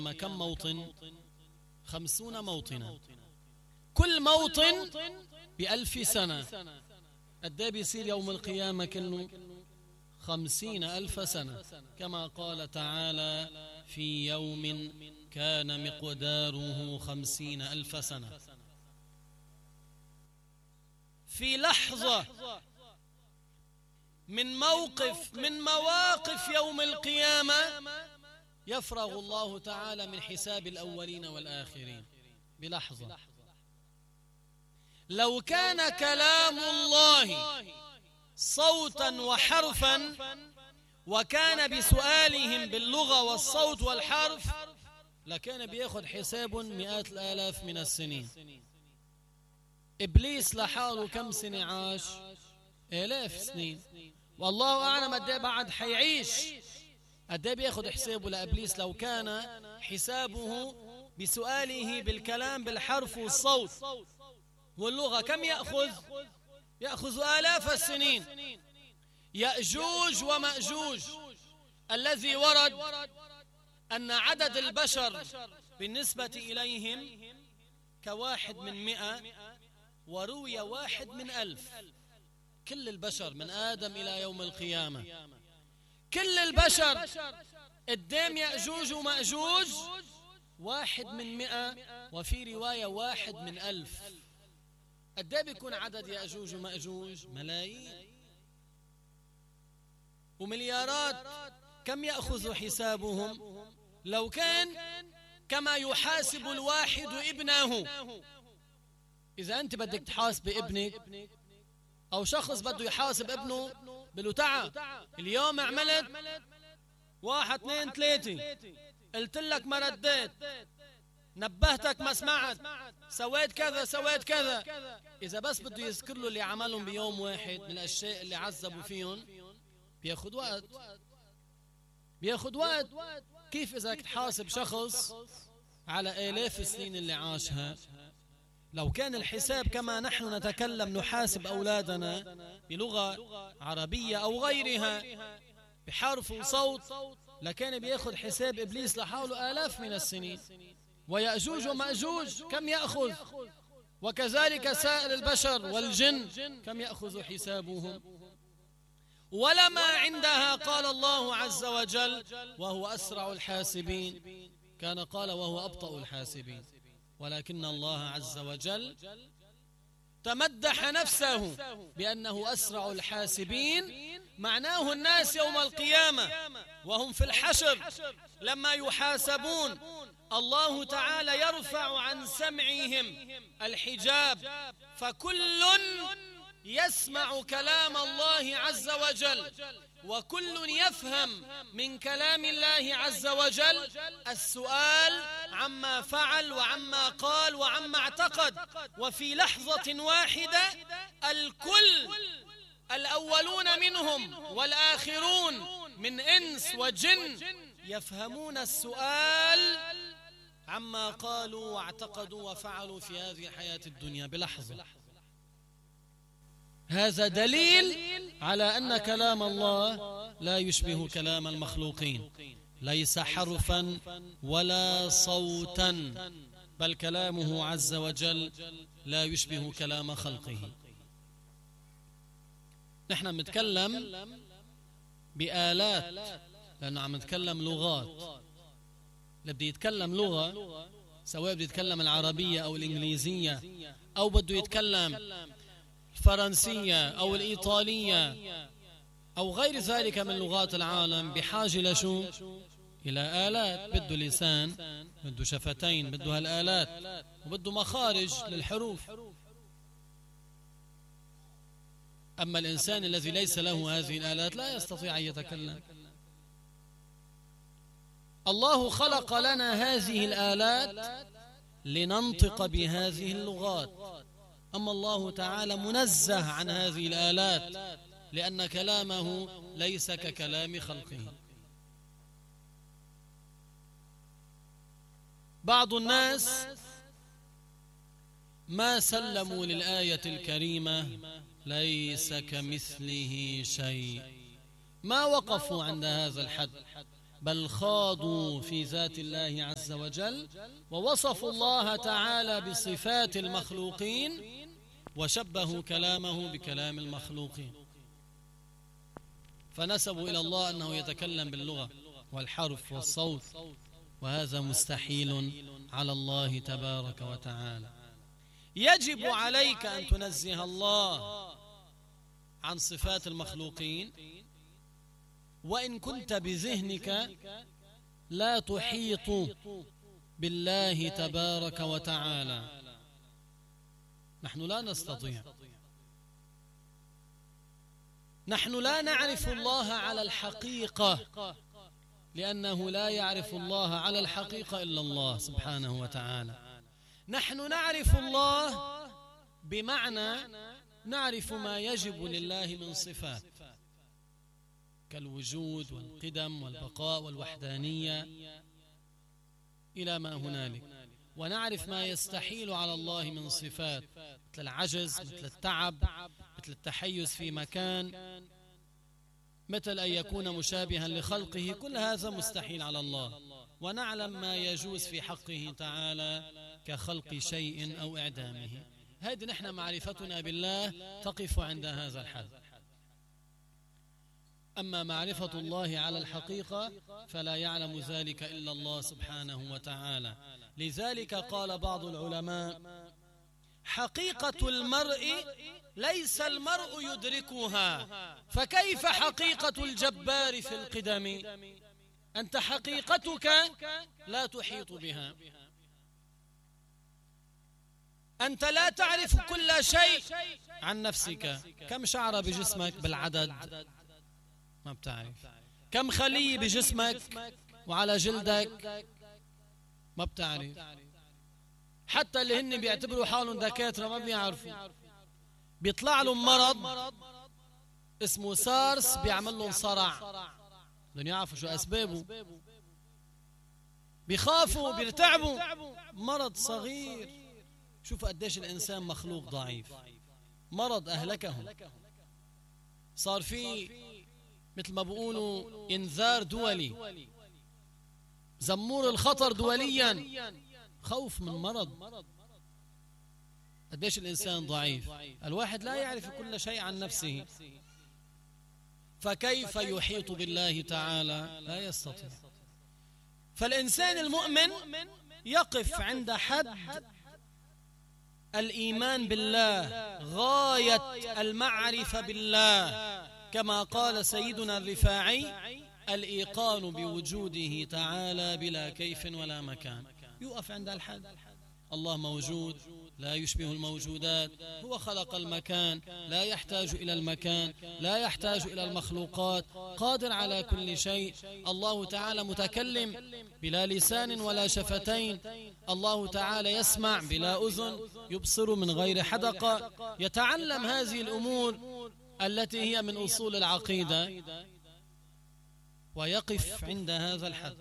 كم موطن؟ 50 موطنا، كل موطن ب1000 سنة. قد ايه بيصير يوم القيامة؟ كله 50,000 سنة، كما قال تعالى في يوم كان مقداره 50,000 سنة. في لحظة من موقف من مواقف يوم القيامة يفرغ الله تعالى من حساب الأولين والآخرين بلحظة. لو كان كلام الله صوتا وحرفا وكان بسؤالهم باللغة والصوت والحرف لكان بياخد حساب 100,000 من السنين. إبليس لحاله كم سنة عاش؟ 1000 سنين، والله أعلم قد ايه بعد حيعيش. قد ايه بياخد حسابه لإبليس لو كان حسابه بسؤاله بالكلام بالحرف والصوت واللغة؟ كم يأخذ؟ يأخذ آلاف السنين. يأجوج ومأجوج الذي ورد أن عدد البشر بالنسبة إليهم ك1 من 100، وروي 1 من 1000. كل البشر من آدم إلى يوم القيامة، كل البشر قدام يأجوج ومأجوج 1 من 100، وفي رواية 1 من 1000. قد ايه بيكون عدد يأجوج ومأجوج؟ ملايين ومليارات. كم يأخذ حسابهم؟ لو كان كما يحاسب الواحد ابنه. إذا أنت بدك تحاسب ابنك أو شخص بده يحاسب ابنه بلو تعال اليوم عملت 1 2 3، قلت لك ما رديت، نبهتك ما سمعت، سويت كذا سويت كذا. إذا بس بده يذكر له اللي عملهم بيوم واحد من الأشياء اللي عذبوا فيهم بياخد وقت، بياخد وقت. كيف إذا تحاسب شخص على آلاف السنين اللي عاشها؟ لو كان الحساب كما نحن نتكلم نحاسب أولادنا بلغة عربية أو غيرها بحرف وصوت لكان بياخد حساب إبليس لحاله آلاف من السنين. ويأجوج ومأجوج كم يأخذ؟ وكذلك سائر البشر والجن كم يأخذ حسابهم؟ ولما عندها قال الله عز وجل وهو أسرع الحاسبين، كان قال وهو أبطأ الحاسبين، ولكن الله عز وجل تمدح نفسه بأنه أسرع الحاسبين. معناه الناس يوم القيامة وهم في الحشر لما يحاسبون الله تعالى يرفع عن سمعهم الحجاب، فكل يسمع كلام الله عز وجل وكل يفهم من كلام الله عز وجل السؤال عما فعل وعما قال وعما اعتقد. وفي لحظة واحدة الكل، الأولون منهم والآخرون من إنس وجن، يفهمون السؤال عما قالوا واعتقدوا وفعلوا في هذه الحياة الدنيا بلحظة. هذا دليل على أن كلام الله لا يشبه كلام المخلوقين، ليس حرفا ولا صوتا، بل كلامه عز وجل لا يشبه كلام خلقه. نحن بنتكلم بآلات لأنه عم نتكلم لغات. اللي بده يتكلم لغة سواء بده يتكلم العربية أو الإنجليزية أو بده يتكلم الفرنسية أو الإيطالية أو غير ذلك من لغات العالم بحاجة لشو؟ إلى آلات. بده لسان، بده شفتين، بده هالآلات، وبده مخارج للحروف. أما الإنسان الذي ليس له هذه الآلات لا يستطيع أن يتكلم. الله خلق لنا هذه الآلات لننطق بهذه اللغات، أما الله تعالى منزه عن هذه الآلات لأن كلامه ليس ككلام خلقه. بعض الناس ما سلموا للآية الكريمة ليس كمثله شيء، ما وقفوا عند هذا الحد، بل خاضوا في ذات الله عز وجل ووصفوا الله تعالى بصفات المخلوقين وشبهوا كلامه بكلام المخلوقين، فنسبوا إلى الله أنه يتكلم باللغة والحرف والصوت، وهذا مستحيل على الله تبارك وتعالى. يجب عليك أن تنزه الله عن صفات المخلوقين، وإن كنت بذهنك لا تحيط بالله تبارك وتعالى. نحن لا نستطيع، نحن لا نعرف الله على الحقيقة، لأنه لا يعرف الله على الحقيقة إلا الله سبحانه وتعالى. نحن نعرف الله بمعنى نعرف ما يجب لله من صفات كالوجود والقدم والبقاء والوحدانية إلى ما هنالك، ونعرف ما يستحيل على الله من صفات مثل العجز، مثل التعب، مثل التحيز في مكان، مثل أن يكون مشابها لخلقه. كل هذا مستحيل على الله، ونعلم ما يجوز في حقه تعالى كخلق شيء أو إعدامه. هذه نحن معرفتنا بالله تقف عند هذا الحد. أما معرفة الله على الحقيقة فلا يعلم ذلك إلا الله سبحانه وتعالى. لذلك قال بعض العلماء: حقيقة المرء ليس المرء يدركها، فكيف حقيقة الجبار في القدم؟ أنت حقيقتك لا تحيط بها، أنت لا تعرف كل شيء عن نفسك. كم شعرة بجسمك بالعدد؟ ما بتعرف. كم خلية بجسمك وعلى جلدك؟ ما بتعرف. حتى اللي هن بيعتبروا حالهم دكاترة ما بيعرفوا. بيطلع لهم مرض اسمه سارس بيعمل لهم صرع، بدهم يعرفوا شو أسبابه. بيخافوا، بيرتعبوا، مرض صغير. شوفوا قديش الإنسان مخلوق ضعيف، مرض أهلكهم. صار في مثل ما بيقولوا إنذار دولي، زمور الخطر دوليا، خوف من مرض. قديش الإنسان ضعيف. الواحد لا يعرف كل شيء عن نفسه، فكيف يحيط بالله تعالى؟ لا يستطيع. فالإنسان المؤمن يقف عند حد الإيمان بالله، غاية المعرفة بالله، كما قال سيدنا الرفاعي: الإيقان بوجوده تعالى بلا كيف ولا مكان. يقف عند الحد. الله موجود لا يشبه الموجودات، هو خلق المكان لا يحتاج إلى المكان، لا يحتاج إلى المخلوقات، قادر على كل شيء. الله تعالى متكلم بلا لسان ولا شفتين، الله تعالى يسمع بلا أذن، يبصر من غير حدقة. يتعلم هذه الأمور التي هي من أصول العقيدة ويقف عند هذا الحد.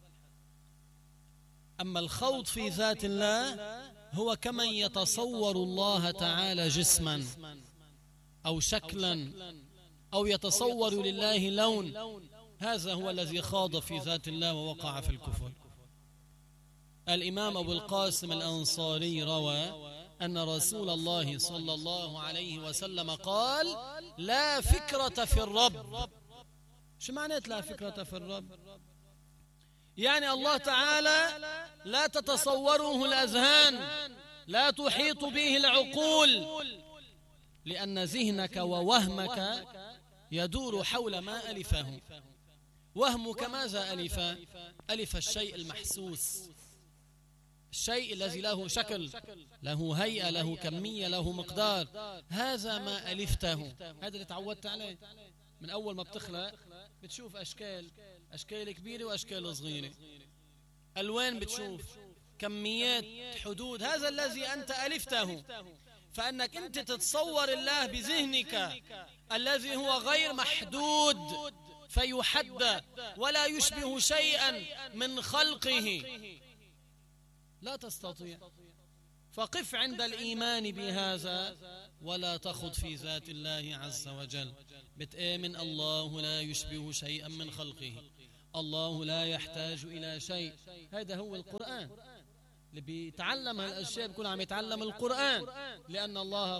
أما الخوض في ذات الله هو كمن يتصور الله تعالى جسما أو شكلا أو يتصور لله لون، هذا هو الذي خاض في ذات الله ووقع في الكفر. الإمام أبو القاسم الأنصاري روى أن رسول الله صلى الله عليه وسلم قال: لا فكرة في الرب. شو معنات لا فكرة في الرب؟ يعني الله تعالى لا تتصوره الأذهان، لا تحيط به العقول، لأن ذهنك ووهمك يدور حول ما ألفه. وهمك ماذا ألف؟ ألف الشيء المحسوس، الشيء الذي له شكل، له هيئة، له كمية، له مقدار. هذا ما ألفته، هذا اللي تعودت عليه. من أول ما بتخلق بتشوف أشكال كبيرة وأشكال صغيرة، ألوان بتشوف، كميات، حدود. هذا الذي أنت ألفته. فأنك أنت تتصور الله بذهنك الذي هو غير محدود فيحدى ولا يشبه شيئا من خلقه، لا تستطيع. فقف عند الإيمان بهذا ولا تخض في ذات الله عز وجل. بتآمن الله لا يشبه شيئا من خلقه، الله لا يحتاج إلى شيء. هذا هو القرآن. اللي بيتعلم هالأشياء بيكون عم يتعلم القرآن، لأن الله